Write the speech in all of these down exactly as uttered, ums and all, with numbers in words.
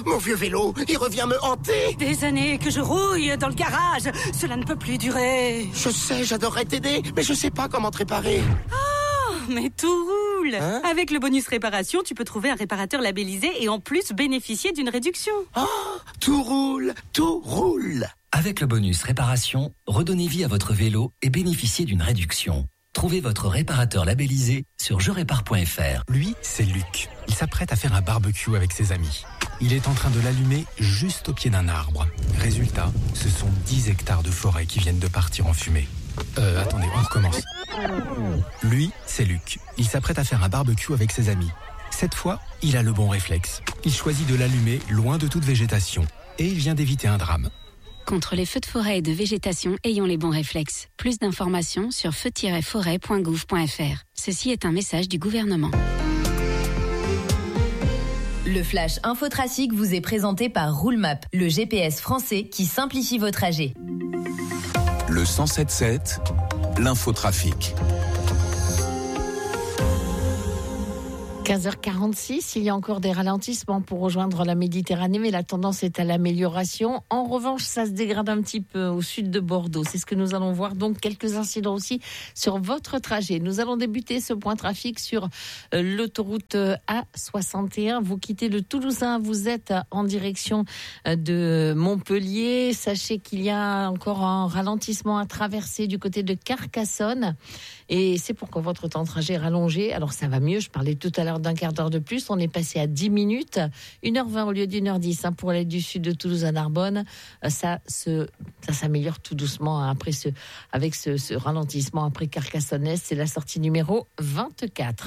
mon vieux vélo, il revient me hanter. Des années que je rouille dans le garage. Cela ne peut plus durer. Je sais, j'adorerais t'aider, mais je sais pas comment te réparer. Oh, mais tout roule. Hein? Avec le bonus réparation, tu peux trouver un réparateur labellisé et en plus bénéficier d'une réduction. Oh, tout roule, tout roule. Avec le bonus réparation, redonnez vie à votre vélo et bénéficiez d'une réduction. Trouvez votre réparateur labellisé sur je répare point f r. Lui, c'est Luc. Il s'apprête à faire un barbecue avec ses amis. Il est en train de l'allumer juste au pied d'un arbre. Résultat, ce sont dix hectares de forêt qui viennent de partir en fumée. Euh, attendez, on recommence. Lui, c'est Luc. Il s'apprête à faire un barbecue avec ses amis. Cette fois, il a le bon réflexe. Il choisit de l'allumer loin de toute végétation. Et il vient d'éviter un drame. Contre les feux de forêt et de végétation, ayons les bons réflexes. Plus d'informations sur feu tiret forêt point gouv point f r. Ceci est un message du gouvernement. Le Flash Infotrafic vous est présenté par Roulemap, le G P S français qui simplifie vos trajets. Le cent sept sept, l'infotrafic. quinze heures quarante-six, il y a encore des ralentissements pour rejoindre la Méditerranée, mais la tendance est à l'amélioration. En revanche, ça se dégrade un petit peu au sud de Bordeaux. C'est ce que nous allons voir, donc quelques incidents aussi sur votre trajet. Nous allons débuter ce point trafic sur l'autoroute A soixante et un. Vous quittez le Toulousain, vous êtes en direction de Montpellier. Sachez qu'il y a encore un ralentissement à traverser du côté de Carcassonne. Et c'est pourquoi votre temps de trajet est rallongé. Alors ça va mieux, je parlais tout à l'heure d'un quart d'heure de plus. On est passé à dix minutes, une heure vingt au lieu d'une heure dix hein, pour aller du sud de Toulouse à Narbonne. Ça, se, ça s'améliore tout doucement hein, après ce, avec ce, ce ralentissement après Carcassonne. C'est la sortie numéro vingt-quatre.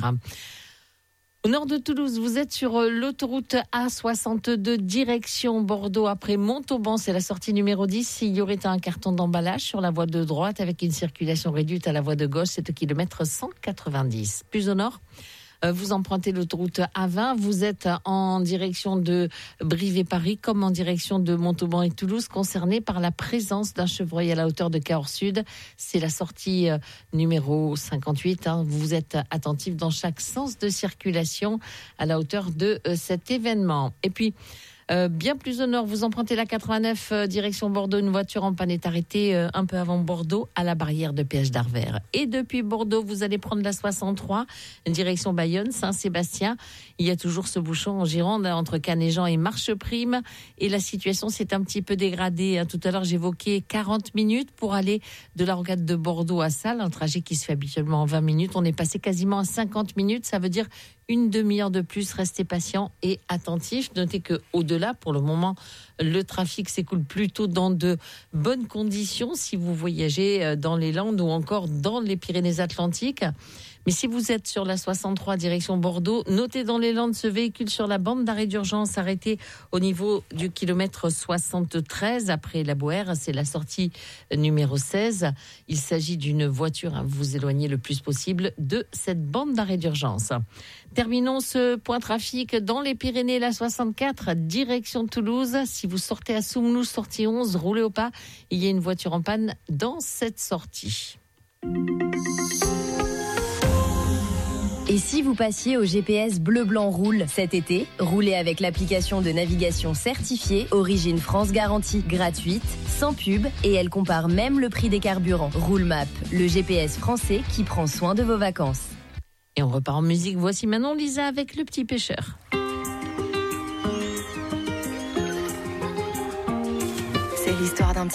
Au nord de Toulouse, vous êtes sur l'autoroute A soixante-deux, direction Bordeaux, après Montauban, c'est la sortie numéro dix. Il y aurait un carton d'emballage sur la voie de droite avec une circulation réduite à la voie de gauche, c'est au kilomètre cent quatre-vingt-dix. Plus au nord, vous empruntez l'autoroute A vingt, vous êtes en direction de Brive-et-Paris comme en direction de Montauban et Toulouse, concernés par la présence d'un chevreuil à la hauteur de Cahors Sud. C'est la sortie numéro cinquante-huit. Hein. Vous êtes attentif dans chaque sens de circulation à la hauteur de cet événement. Et puis, Euh, bien plus au nord, vous empruntez la quatre-vingt-neuf euh, direction Bordeaux, une voiture en panne est arrêtée euh, un peu avant Bordeaux à la barrière de péage d'Arvert. Et depuis Bordeaux, vous allez prendre la soixante-trois direction Bayonne, Saint-Sébastien. Il y a toujours ce bouchon en Gironde entre Canéjan et Marcheprime et la situation s'est un petit peu dégradée. Tout à l'heure, j'évoquais quarante minutes pour aller de la rocade de Bordeaux à Salles, un trajet qui se fait habituellement en vingt minutes. On est passé quasiment à cinquante minutes, ça veut dire une demi-heure de plus. Restez patient et attentif. Notez que au-delà, pour le moment, le trafic s'écoule plutôt dans de bonnes conditions si vous voyagez dans les Landes ou encore dans les Pyrénées-Atlantiques. Mais si vous êtes sur la soixante-trois direction Bordeaux, notez dans les Landes ce véhicule sur la bande d'arrêt d'urgence arrêté au niveau du kilomètre soixante-treize après la Boère. C'est la sortie numéro seize. Il s'agit d'une voiture à vous éloigner le plus possible de cette bande d'arrêt d'urgence. Terminons ce point trafic dans les Pyrénées, la soixante-quatre, direction Toulouse. Si vous sortez à Soumlous, sortie onze, roulez au pas. Il y a une voiture en panne dans cette sortie. Et si vous passiez au G P S Bleu Blanc Roule cet été, roulez avec l'application de navigation certifiée Origine France Garantie, gratuite, sans pub, et elle compare même le prix des carburants. Roulemap, le G P S français qui prend soin de vos vacances. Et on repart en musique. Voici maintenant Lisa avec Le Petit Pêcheur. C'est l'histoire d'un petit